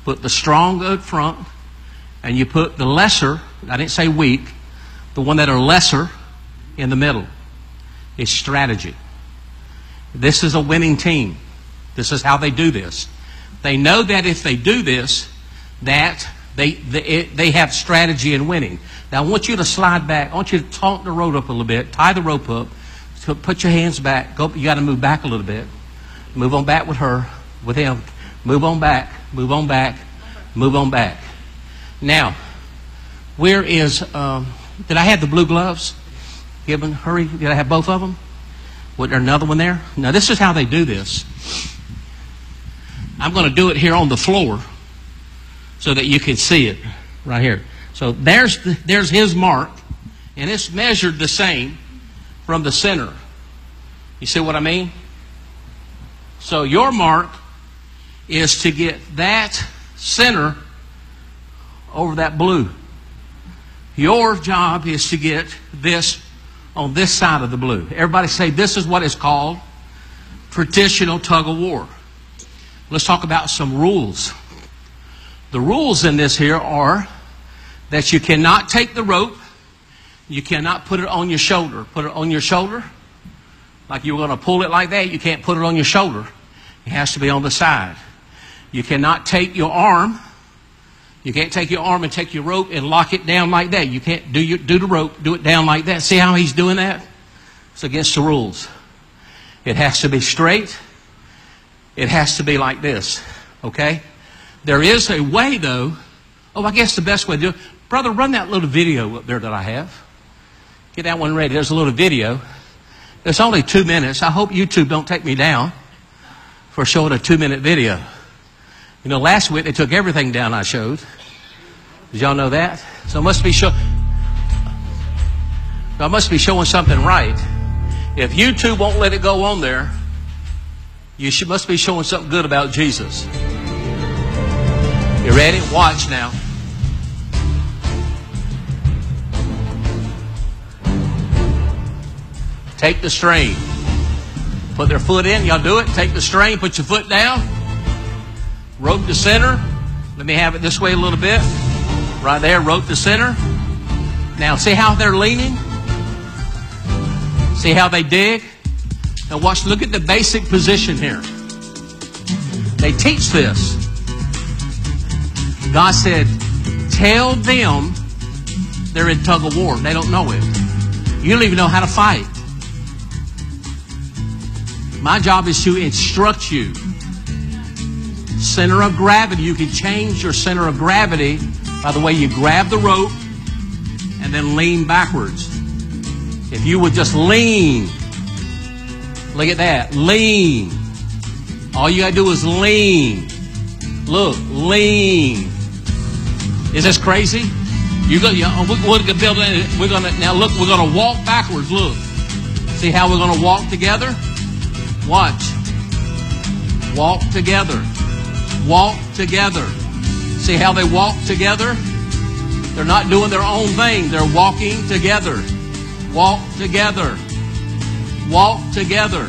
Put the strong up front, and you put the lesser, I didn't say weak, the one that are lesser in the middle. It's strategy. This is a winning team. This is how they do this. They know that if they do this, that they have strategy in winning. Now I want you to slide back. I want you to taut the rope up a little bit. Tie the rope up. So put your hands back. Go. You got to move back a little bit. Move on back with her, with him. Move on back. Move on back. Move on back. Now, where is? Did I have the blue gloves? Given, hurry. Did I have both of them? Was there another one there? Now this is how they do this. I'm going to do it here on the floor so that you can see it right here. So there's his mark, and it's measured the same from the center. You see what I mean? So your mark is to get that center over that blue. Your job is to get this on this side of the blue. Everybody say this is what is called traditional tug of war. Let's talk about some rules. The rules in this here are that you cannot take the rope. You cannot put it on your shoulder. Put it on your shoulder. Like you were going to pull it like that. You can't put it on your shoulder. It has to be on the side. You cannot take your arm. You can't take your arm and take your rope and lock it down like that. You can't do the rope, do it down like that. See how he's doing that? It's against the rules. It has to be straight. It has to be like this. Okay? There is a way, though. Oh, I guess the best way to do it. Brother, run that little video up there that I have. Get that one ready. There's a little video. It's only 2 minutes. I hope YouTube don't take me down for showing a 2-minute video. You know, last week they took everything down I showed. Did y'all know that? So I must be showing something right. If YouTube won't let it go on there, must be showing something good about Jesus. You ready? Watch now. Take the strain. Put their foot in. Y'all do it. Take the strain. Put your foot down. Rope to center. Let me have it this way a little bit. Right there. Rope to center. Now see how they're leaning? See how they dig? Now watch. Look at the basic position here. They teach this. God said, tell them they're in tug of war. They don't know it. You don't even know how to fight. My job is to instruct you. Center of gravity. You can change your center of gravity by the way you grab the rope and then lean backwards. If you would just lean. Look at that. Lean. All you got to do is lean. Look. Lean. Is this crazy? We're going to walk backwards. Look. See how we're going to walk together? Watch. Walk together. Walk together. See how they walk together? They're not doing their own thing. They're walking together. Walk together. Walk together.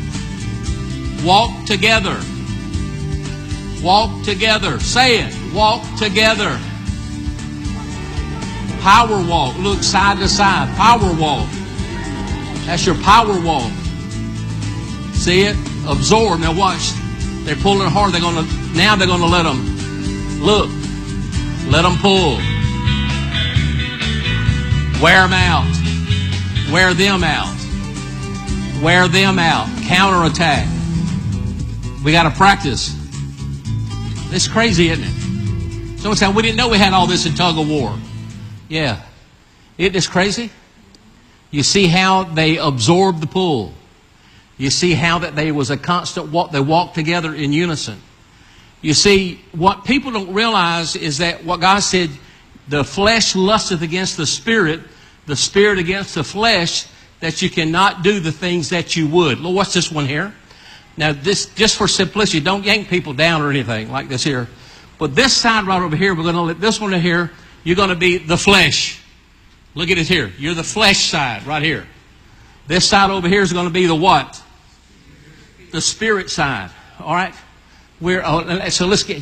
Walk together. Walk together. Say it. Walk together. Power walk. Look side to side. Power walk. That's your power walk. See it? Absorb. Now watch. They're pulling hard. Now they're going to let them. Look. Let them pull. Wear them out. Wear them out. Wear them out. Counterattack. We got to practice. It's crazy, isn't it? Someone said, we didn't know we had all this in tug of war. Yeah. Isn't this crazy? You see how they absorbed the pull. You see how that there was a constant walk. They walked together in unison. You see, what people don't realize is that what God said, the flesh lusteth against the spirit against the flesh, that you cannot do the things that you would. Look, what's this one here? Now, this, just for simplicity, don't yank people down or anything like this here. But this side right over here, we're going to let this one here, you're going to be the flesh. Look at it here. You're the flesh side right here. This side over here is going to be the what? The spirit side. All right? So let's get